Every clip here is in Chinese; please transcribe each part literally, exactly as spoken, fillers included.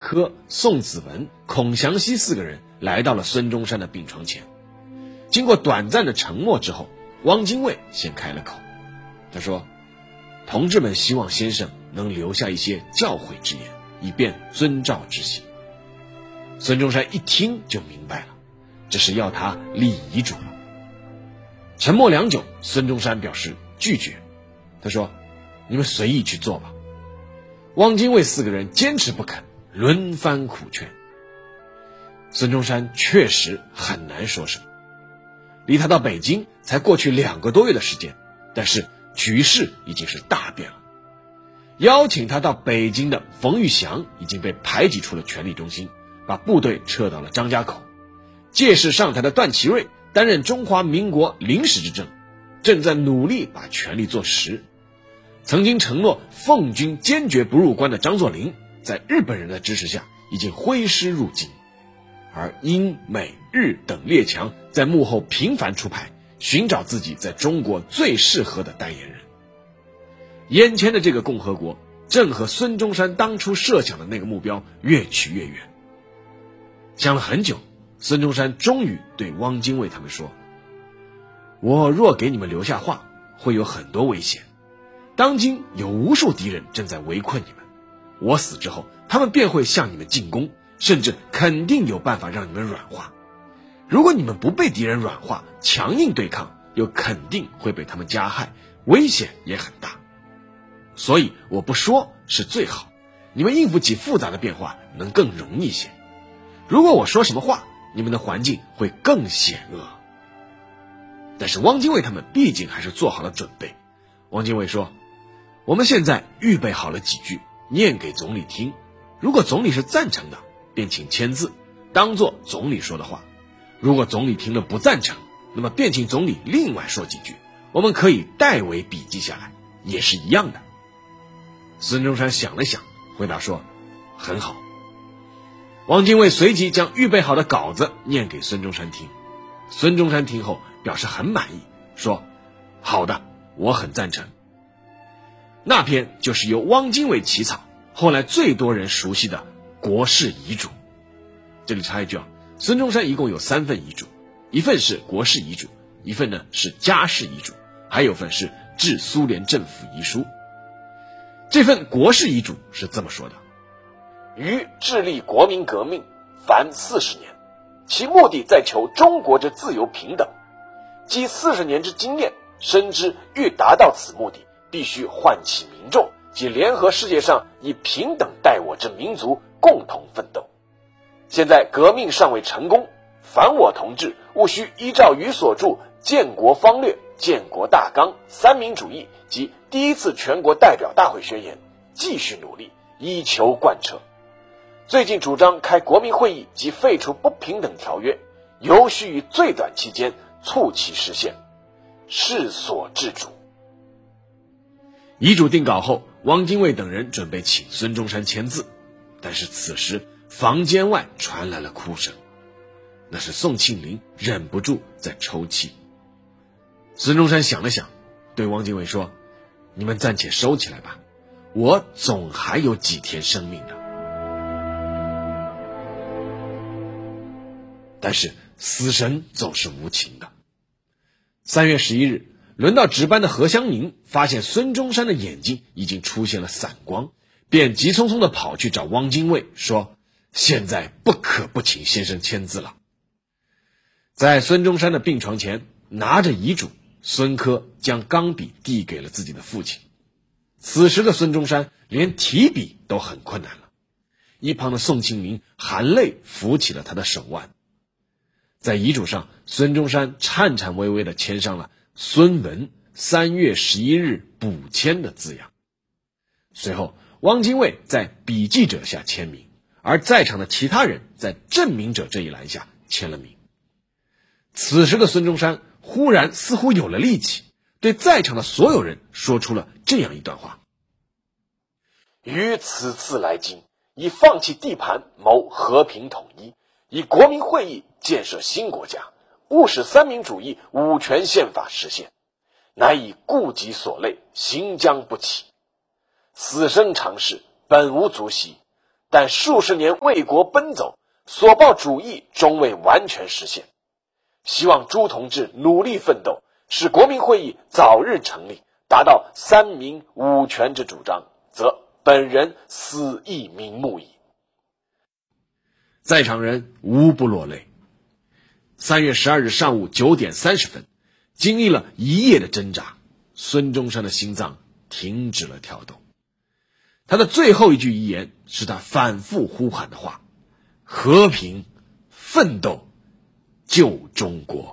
科、宋子文、孔祥熙四个人来到了孙中山的病床前。经过短暂的沉默之后，汪精卫先开了口，他说：同志们希望先生能留下一些教诲之言，以便遵照执行。孙中山一听就明白了，这是要他立遗嘱了。沉默良久，孙中山表示拒绝，他说：你们随意去做吧。汪精卫四个人坚持不肯，轮番苦劝。孙中山确实很难说什么。离他到北京才过去两个多月的时间，但是局势已经是大变了。邀请他到北京的冯玉祥已经被排挤出了权力中心，把部队撤到了张家口。届时上台的段祺瑞担任中华民国临时执政，正在努力把权力做实。曾经承诺奉军坚决不入关的张作霖，在日本人的支持下已经挥师入京，而英美日等列强在幕后频繁出牌，寻找自己在中国最适合的代言人。眼前的这个共和国正和孙中山当初设想的那个目标越去越远。想了很久，孙中山终于对汪精卫他们说：我若给你们留下话，会有很多危险。当今有无数敌人正在围困你们，我死之后，他们便会向你们进攻，甚至肯定有办法让你们软化。如果你们不被敌人软化，强硬对抗，又肯定会被他们加害，危险也很大。所以我不说是最好，你们应付起复杂的变化能更容易些。如果我说什么话，你们的环境会更险恶。但是汪精卫他们毕竟还是做好了准备。汪精卫说：我们现在预备好了几句，念给总理听，如果总理是赞成的，便请签字，当作总理说的话。如果总理听了不赞成，那么便请总理另外说几句，我们可以代为笔记下来，也是一样的。孙中山想了想，回答说：很好。汪精卫随即将预备好的稿子念给孙中山听。孙中山听后表示很满意，说：好的，我很赞成。那篇就是由汪精卫起草，后来最多人熟悉的国事遗嘱。这里插一句啊，孙中山一共有三份遗嘱，一份是国事遗嘱，一份呢是家事遗嘱，还有份是致苏联政府遗书。这份国事遗嘱是这么说的：于致力国民革命凡四十年，其目的在求中国之自由平等。积四十年之经验，深知欲达到此目的，必须唤起民众及联合世界上以平等待我之民族共同奋斗。现在革命尚未成功，凡我同志务须依照于所著《建国方略》《建国大纲》《三民主义》及第一次全国代表大会宣言，继续努力，以求贯彻。最近主张开国民会议及废除不平等条约，尤须于最短期间促其实现，是所致主。遗嘱定稿后，汪精卫等人准备请孙中山签字，但是此时房间外传来了哭声，那是宋庆龄忍不住在抽泣。孙中山想了想，对汪精卫说：你们暂且收起来吧，我总还有几天生命的。但是死神总是无情的。三月十一日，轮到值班的何香凝发现孙中山的眼睛已经出现了散光，便急匆匆地跑去找汪精卫，说：现在不可不请先生签字了。在孙中山的病床前，拿着遗嘱，孙科将钢笔递给了自己的父亲。此时的孙中山连提笔都很困难了，一旁的宋庆龄含泪扶起了他的手腕。在遗嘱上，孙中山颤颤巍巍地签上了孙文三月十一日补签的字样。随后汪精卫在笔记者下签名，而在场的其他人在证明者这一栏下签了名。此时的孙中山忽然似乎有了力气，对在场的所有人说出了这样一段话：于此次来京，以放弃地盘谋和平统一，以国民会议建设新国家，务使三民主义五权宪法实现，乃以顾己所累，行将不起。死生常事，本无足惜， 但数十年为国奔走，所报主义终未完全实现。希望朱同志努力奋斗，使国民会议早日成立，达到三民五权之主张，则本人死亦瞑目矣。在场人无不落泪。三月十二日上午九点三十分，经历了一夜的挣扎，孙中山的心脏停止了跳动。他的最后一句遗言是他反复呼喊的话：和平、奋斗、救中国。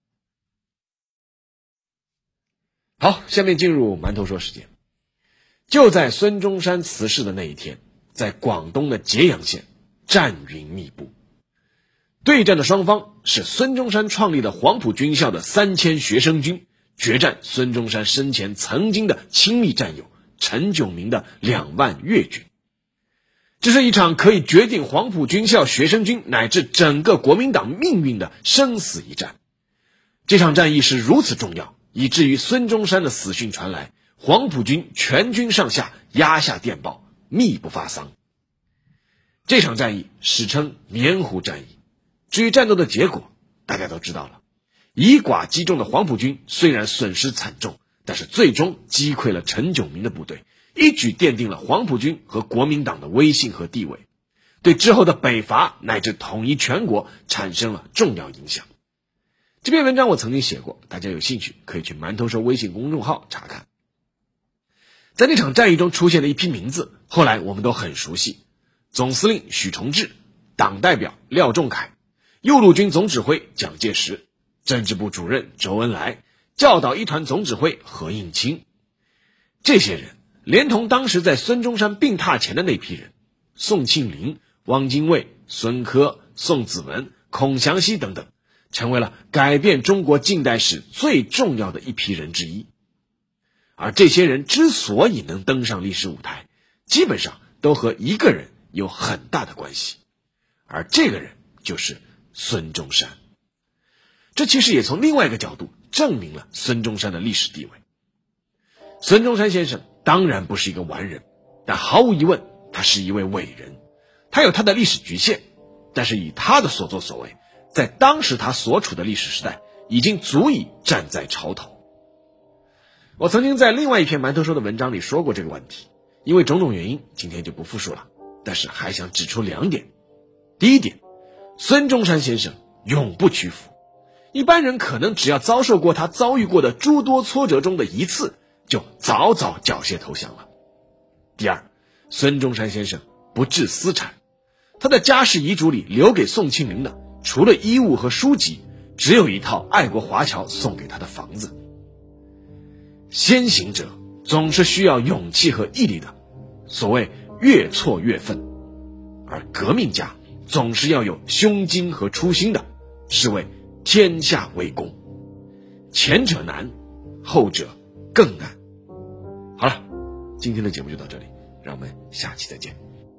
好，下面进入馒头说时间。就在孙中山辞世的那一天，在广东的揭阳县，战云密布。对战的双方是孙中山创立的黄埔军校的三千学生军，决战孙中山生前曾经的亲密战友陈炯明的两万粤军。这是一场可以决定黄埔军校学生军乃至整个国民党命运的生死一战。这场战役是如此重要，以至于孙中山的死讯传来，黄埔军全军上下压下电报，密不发丧。这场战役史称棉湖战役。至于战斗的结果，大家都知道了。以寡击众的黄埔军虽然损失惨重，但是最终击溃了陈炯明的部队，一举奠定了黄埔军和国民党的威信和地位，对之后的北伐乃至统一全国产生了重要影响。这篇文章我曾经写过，大家有兴趣可以去馒头说微信公众号查看。在那场战役中出现了一批名字，后来我们都很熟悉：总司令许崇智、党代表廖仲恺、右路军总指挥蒋介石、政治部主任周恩来、教导一团总指挥何应钦。这些人连同当时在孙中山病榻前的那批人，宋庆龄、汪精卫、孙科、宋子文、孔祥熙等等，成为了改变中国近代史最重要的一批人之一。而这些人之所以能登上历史舞台，基本上都和一个人有很大的关系，而这个人就是孙中山。这其实也从另外一个角度证明了孙中山的历史地位。孙中山先生当然不是一个完人，但毫无疑问他是一位伟人。他有他的历史局限，但是以他的所作所为，在当时他所处的历史时代已经足以站在潮头。我曾经在另外一篇馒头说的文章里说过这个问题，因为种种原因今天就不复述了，但是还想指出两点。第一点，孙中山先生永不屈服，一般人可能只要遭受过他遭遇过的诸多挫折中的一次，就早早缴械投降了。第二，孙中山先生不置私产，他的家世遗嘱里留给宋庆龄的，除了衣物和书籍，只有一套爱国华侨送给他的房子。先行者总是需要勇气和毅力的，所谓越挫越奋，而革命家总是要有胸襟和初心的，是为天下为公。前者难，后者更难。好了，今天的节目就到这里，让我们下期再见。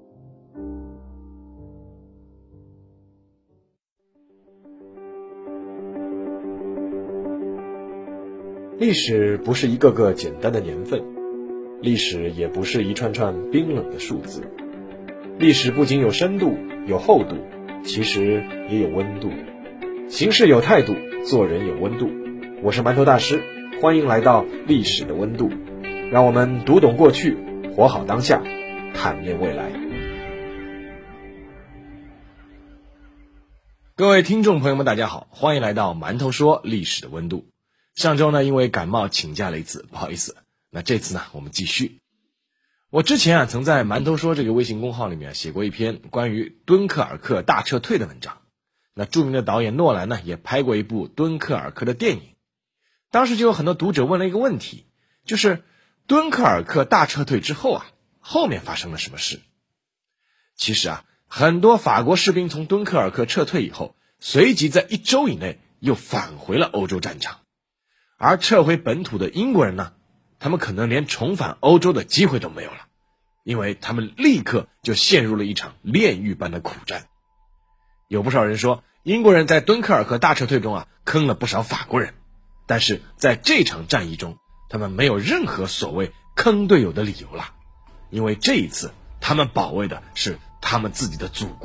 历史不是一个个简单的年份，历史也不是一串串冰冷的数字。历史不仅有深度有厚度，其实也有温度。行事有态度，做人有温度。我是馒头大师，欢迎来到历史的温度，让我们读懂过去，活好当下，坦面未来。 各位听众朋友们大家好，欢迎来到馒头说历史的温度。上周呢因为感冒请假了一次，不好意思，那这次呢我们继续。我之前啊曾在馒头说这个微信公号里面写过一篇关于敦刻尔克大撤退的文章，那著名的导演诺兰呢也拍过一部敦刻尔克的电影。当时就有很多读者问了一个问题，就是敦刻尔克大撤退之后啊，后面发生了什么事？其实啊，很多法国士兵从敦刻尔克撤退以后，随即在一周以内又返回了欧洲战场。而撤回本土的英国人呢，他们可能连重返欧洲的机会都没有了，因为他们立刻就陷入了一场炼狱般的苦战。有不少人说，英国人在敦刻尔克大撤退中啊坑了不少法国人，但是在这场战役中，他们没有任何所谓坑队友的理由了，因为这一次他们保卫的是他们自己的祖国。